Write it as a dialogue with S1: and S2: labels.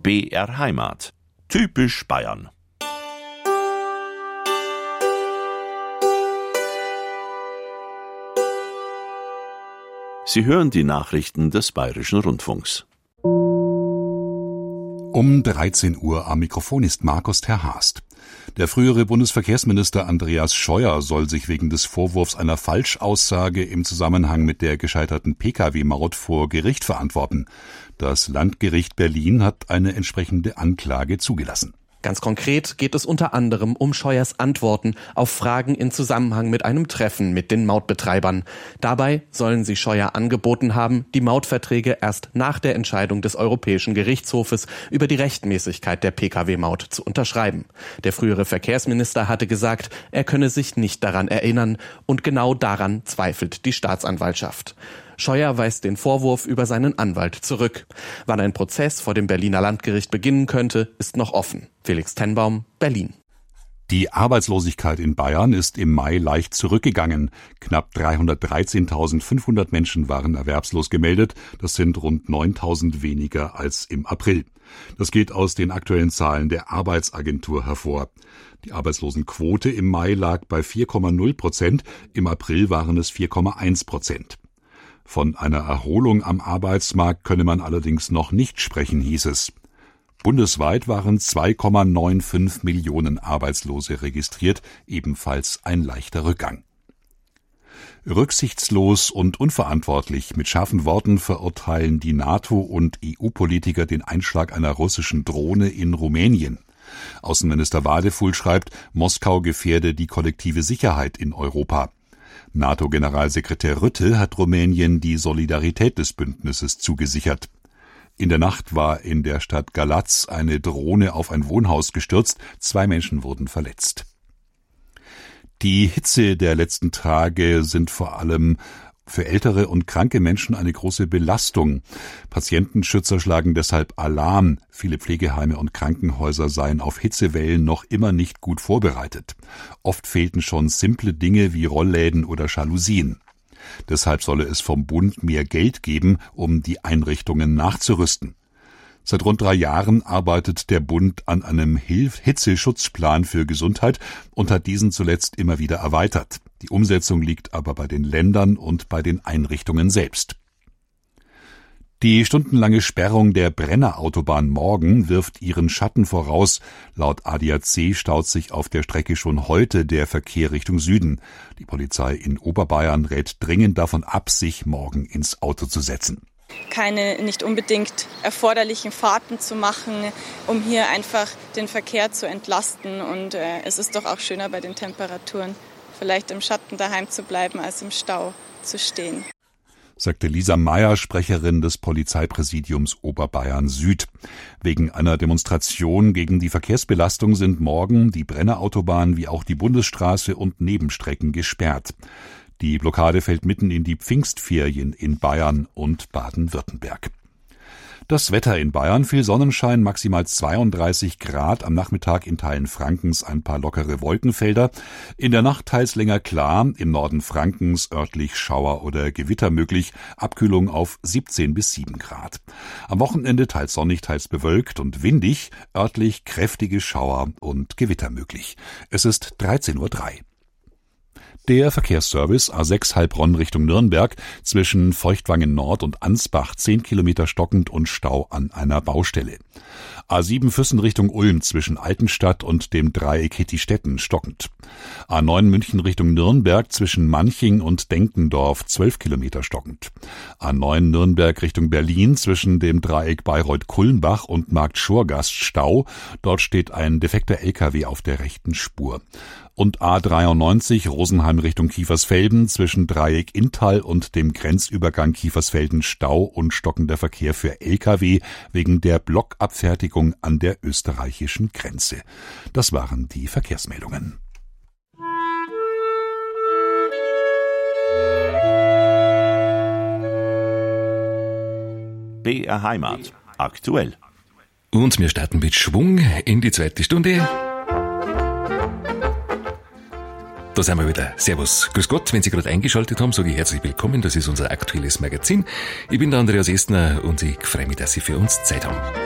S1: BR Heimat. Typisch Bayern. Sie hören die Nachrichten des Bayerischen Rundfunks.
S2: Um 13 Uhr am Mikrofon ist Markus Terhast. Der frühere Bundesverkehrsminister Andreas Scheuer soll sich wegen des Vorwurfs einer Falschaussage im Zusammenhang mit der gescheiterten Pkw-Maut vor Gericht verantworten. Das Landgericht Berlin hat eine entsprechende Anklage zugelassen.
S3: Ganz konkret geht es unter anderem um Scheuers Antworten auf Fragen in Zusammenhang mit einem Treffen mit den Mautbetreibern. Dabei sollen sie Scheuer angeboten haben, die Mautverträge erst nach der Entscheidung des Europäischen Gerichtshofes über die Rechtmäßigkeit der Pkw-Maut zu unterschreiben. Der frühere Verkehrsminister hatte gesagt, er könne sich nicht daran erinnern, und genau daran zweifelt die Staatsanwaltschaft. Scheuer weist den Vorwurf über seinen Anwalt zurück. Wann ein Prozess vor dem Berliner Landgericht beginnen könnte, ist noch offen. Felix Tenbaum, Berlin.
S2: Die Arbeitslosigkeit in Bayern ist im Mai leicht zurückgegangen. Knapp 313.500 Menschen waren erwerbslos gemeldet. Das sind rund 9.000 weniger als im April. Das geht aus den aktuellen Zahlen der Arbeitsagentur hervor. Die Arbeitslosenquote im Mai lag bei 4,0%, im April waren es 4,1%. Von einer Erholung am Arbeitsmarkt könne man allerdings noch nicht sprechen, hieß es. Bundesweit waren 2,95 Millionen Arbeitslose registriert, ebenfalls ein leichter Rückgang. Rücksichtslos und unverantwortlich mit scharfen Worten verurteilen die NATO- und EU-Politiker den Einschlag einer russischen Drohne in Rumänien. Außenminister Wadefuhl schreibt, Moskau gefährde die kollektive Sicherheit in Europa. NATO-Generalsekretär Rutte hat Rumänien die Solidarität des Bündnisses zugesichert. In der Nacht war in der Stadt Galatz eine Drohne auf ein Wohnhaus gestürzt, 2 Menschen wurden verletzt. Die Hitze der letzten Tage sind vor allem für ältere und kranke Menschen eine große Belastung. Patientenschützer schlagen deshalb Alarm. Viele Pflegeheime und Krankenhäuser seien auf Hitzewellen noch immer nicht gut vorbereitet. Oft fehlten schon simple Dinge wie Rollläden oder Jalousien. Deshalb solle es vom Bund mehr Geld geben, um die Einrichtungen nachzurüsten. Seit rund 3 Jahren arbeitet der Bund an einem Hitzeschutzplan für Gesundheit und hat diesen zuletzt immer wieder erweitert. Die Umsetzung liegt aber bei den Ländern und bei den Einrichtungen selbst. Die stundenlange Sperrung der Brenner-Autobahn morgen wirft ihren Schatten voraus. Laut ADAC staut sich auf der Strecke schon heute der Verkehr Richtung Süden. Die Polizei in Oberbayern rät dringend davon ab, sich morgen ins Auto zu setzen.
S4: Keine nicht unbedingt erforderlichen Fahrten zu machen, um hier einfach den Verkehr zu entlasten. Und es ist doch auch schöner bei den Temperaturen, vielleicht im Schatten daheim zu bleiben, als im Stau zu stehen,
S2: sagte Lisa Meyer, Sprecherin des Polizeipräsidiums Oberbayern Süd. Wegen einer Demonstration gegen die Verkehrsbelastung sind morgen die Brennerautobahn wie auch die Bundesstraße und Nebenstrecken gesperrt. Die Blockade fällt mitten in die Pfingstferien in Bayern und Baden-Württemberg. Das Wetter in Bayern: viel Sonnenschein, maximal 32 Grad, am Nachmittag in Teilen Frankens ein paar lockere Wolkenfelder, in der Nacht teils länger klar, im Norden Frankens örtlich Schauer oder Gewitter möglich, Abkühlung auf 17 bis 7 Grad. Am Wochenende teils sonnig, teils bewölkt und windig, örtlich kräftige Schauer und Gewitter möglich. Es ist 13:03 Uhr. Der Verkehrsservice A6 Heilbronn Richtung Nürnberg, zwischen Feuchtwangen Nord und Ansbach 10 Kilometer stockend und Stau an einer Baustelle. A7 Füssen Richtung Ulm zwischen Altenstadt und dem Dreieck Hittistetten stockend. A9 München Richtung Nürnberg zwischen Manching und Denkendorf 12 Kilometer stockend. A9 Nürnberg Richtung Berlin zwischen dem Dreieck Bayreuth-Kulmbach und Markt Schorgast Stau. Dort steht ein defekter LKW auf der rechten Spur. Und A93 Rosenheim Richtung Kiefersfelden zwischen Dreieck Inntal und dem Grenzübergang Kiefersfelden Stau und stockender Verkehr für LKW wegen der Blockabfertigung an der österreichischen Grenze. Das waren die Verkehrsmeldungen.
S1: BR Heimat. Aktuell.
S5: Und wir starten mit Schwung in die zweite Stunde. Da sind wir wieder. Servus. Grüß Gott. Wenn Sie gerade eingeschaltet haben, sage ich herzlich willkommen. Das ist unser aktuelles Magazin. Ich bin der Andreas Estner und ich freue mich, dass Sie für uns Zeit haben.